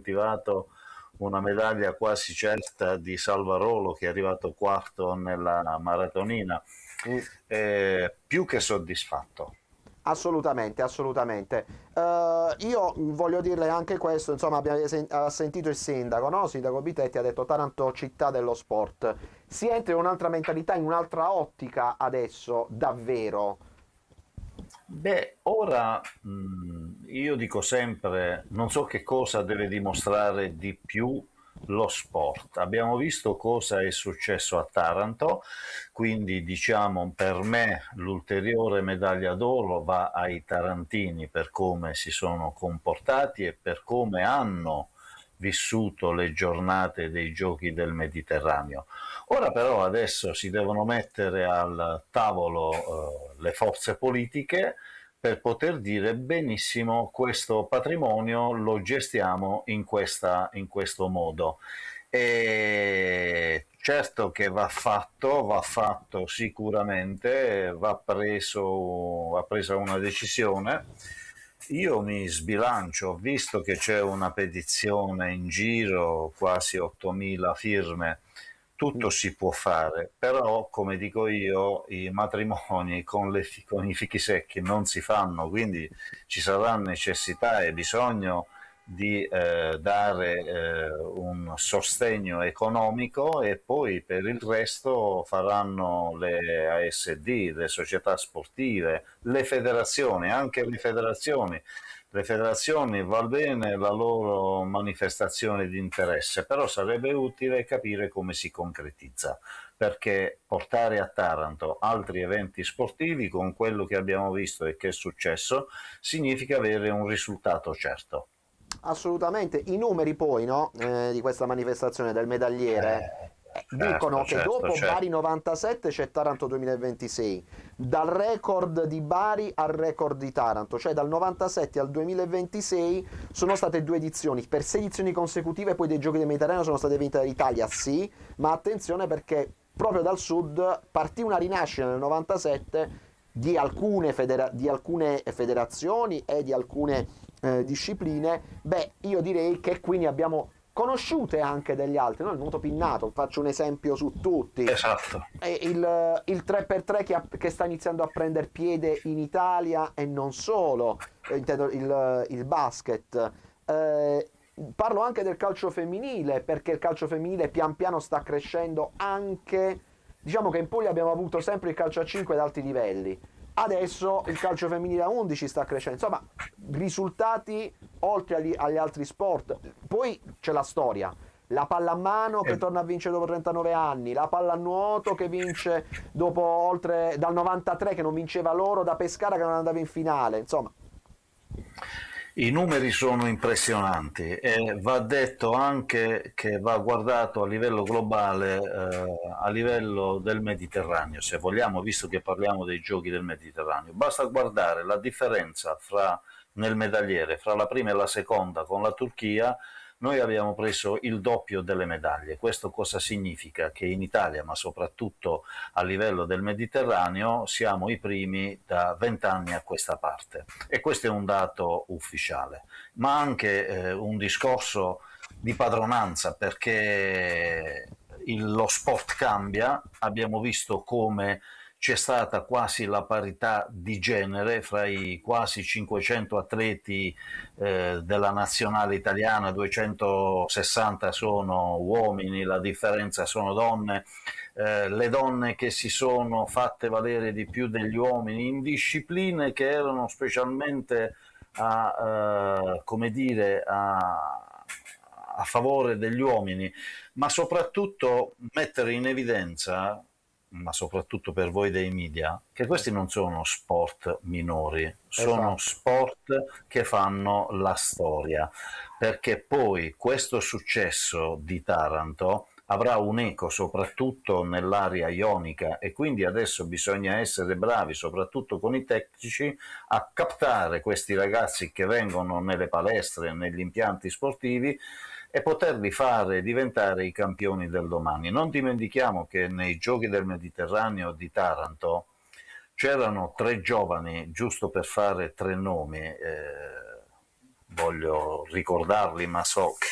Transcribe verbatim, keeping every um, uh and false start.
incentivato una medaglia quasi certa di Salvarolo, che è arrivato quarto nella maratonina. Mm. Eh, più che soddisfatto. Assolutamente, assolutamente. Eh, io voglio dirle anche questo, insomma, abbiamo sen- ha sentito il sindaco, no? Il sindaco Bitetti ha detto Taranto città dello sport. Si entra in un'altra mentalità, in un'altra ottica adesso, davvero. Beh, ora mh, io dico sempre, non so che cosa deve dimostrare di più lo sport. Abbiamo visto cosa è successo a Taranto, quindi diciamo per me l'ulteriore medaglia d'oro va ai tarantini per come si sono comportati e per come hanno vissuto le giornate dei giochi del Mediterraneo. Ora però adesso si devono mettere al tavolo eh, le forze politiche per poter dire benissimo questo patrimonio lo gestiamo in, questa, in questo modo. E certo che va fatto, va fatto sicuramente, va, preso, va presa una decisione. Io mi sbilancio, visto che c'è una petizione in giro, quasi ottomila firme, tutto si può fare, però come dico io, i matrimoni con, le, con i fichi secchi non si fanno, quindi ci sarà necessità e bisogno di eh, dare eh, un sostegno economico e poi per il resto faranno le A S D, le società sportive, le federazioni, anche le federazioni. Le federazioni va bene la loro manifestazione di interesse, però sarebbe utile capire come si concretizza, perché portare a Taranto altri eventi sportivi con quello che abbiamo visto e che è successo significa avere un risultato certo. Assolutamente. I numeri poi, no, eh, di questa manifestazione del medagliere Eh, eh, certo, dicono che certo, dopo certo. Bari novantasette c'è Taranto duemilaventisei. Dal record di Bari al record di Taranto, cioè dal novantasette al duemilaventisei sono state due edizioni. Per sei edizioni consecutive poi dei Giochi del Mediterraneo sono state vinte dall'Italia, sì, ma attenzione perché proprio dal sud partì una rinascita nel novantasette di alcune, federa- di alcune federazioni e di alcune eh, discipline. Beh, io direi che qui ne abbiamo conosciute anche degli altri, no? Il nuoto pinnato, faccio un esempio su tutti. Esatto. E il, il tre per tre che, ha- che sta iniziando a prendere piede in Italia e non solo, eh, intendo il, il basket. Eh, Parlo anche del calcio femminile, perché il calcio femminile pian piano sta crescendo anche. Diciamo che in Puglia abbiamo avuto sempre il calcio a cinque ad alti livelli. Adesso il calcio femminile a undici sta crescendo. Insomma, risultati oltre agli, agli altri sport. Poi c'è la storia. La pallamano che Eh, torna a vincere dopo trentanove anni, la pallanuoto che vince dopo oltre dal novantatré che non vinceva l'oro, da Pescara che non andava in finale. Insomma, I numeri sono impressionanti e va detto anche che va guardato a livello globale, eh, a livello del Mediterraneo, se vogliamo, visto che parliamo dei giochi del Mediterraneo. Basta guardare la differenza fra, nel medagliere fra la prima e la seconda con la Turchia. Noi abbiamo preso il doppio delle medaglie. Questo cosa significa? Che in Italia, ma soprattutto a livello del Mediterraneo, siamo i primi da vent'anni a questa parte. E questo è un dato ufficiale, ma anche eh, un discorso di padronanza, perché il, lo sport cambia, abbiamo visto come c'è stata quasi la parità di genere fra i quasi cinquecento atleti eh, della nazionale italiana, duecentosessanta sono uomini, la differenza sono donne, eh, le donne che si sono fatte valere di più degli uomini in discipline che erano specialmente a, eh, come dire, a, a favore degli uomini, ma soprattutto mettere in evidenza, ma soprattutto per voi dei media, che questi non sono sport minori, sono esatto. sport che fanno la storia, perché poi questo successo di Taranto avrà un'eco soprattutto nell'area ionica e quindi adesso bisogna essere bravi, soprattutto con i tecnici, a captare questi ragazzi che vengono nelle palestre, negli impianti sportivi e poterli fare diventare i campioni del domani. Non dimentichiamo che nei Giochi del Mediterraneo di Taranto c'erano tre giovani, giusto per fare tre nomi, eh, voglio ricordarli, ma so